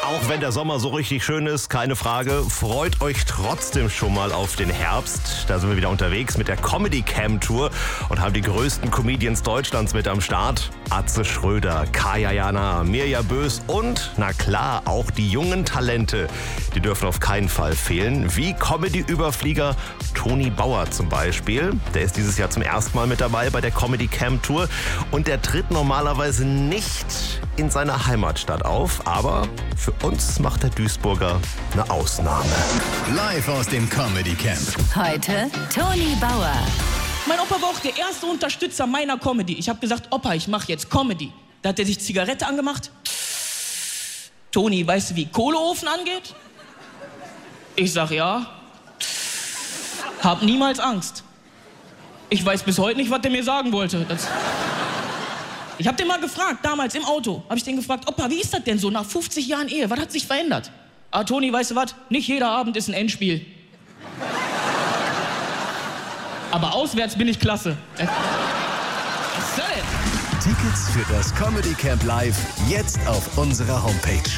Auch wenn der Sommer so richtig schön ist, keine Frage, freut euch trotzdem schon mal auf den Herbst. Da sind wir wieder unterwegs mit der Comedy Camp Tour und haben die größten Comedians Deutschlands mit am Start. Atze Schröder, Kaya Jana, Mirja Bös und, na klar, auch die jungen Talente. Die dürfen auf keinen Fall fehlen. Wie Comedy-Überflieger Toni Bauer zum Beispiel. Der ist dieses Jahr zum ersten Mal mit dabei bei der Comedy Camp Tour. Und der tritt normalerweise nicht in seiner Heimatstadt auf, aber für uns macht der Duisburger eine Ausnahme. Live aus dem Comedy Camp. Heute Toni Bauer. Mein Opa war auch der erste Unterstützer meiner Comedy. Ich habe gesagt, Opa, ich mache jetzt Comedy. Da hat er sich Zigarette angemacht. Toni, weißt du, wie Kohleofen angeht? Ich sag ja. Hab niemals Angst. Ich weiß bis heute nicht, was der mir sagen wollte. Ich hab den mal gefragt, damals im Auto, habe ich den gefragt, Opa, wie ist das denn so nach 50 Jahren Ehe? Was hat sich verändert? Ah, Toni, weißt du was? Nicht jeder Abend ist ein Endspiel. Aber auswärts bin ich klasse. Tickets für das Comedy Camp Live jetzt auf unserer Homepage.